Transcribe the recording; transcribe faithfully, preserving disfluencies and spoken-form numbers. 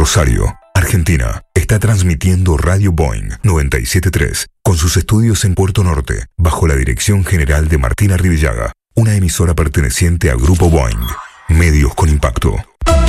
Rosario, Argentina, está transmitiendo Radio Boing noventa y siete punto tres con sus estudios en Puerto Norte, bajo la dirección general de Martina Rivillaga, una emisora perteneciente a Grupo Boing. Medios con impacto.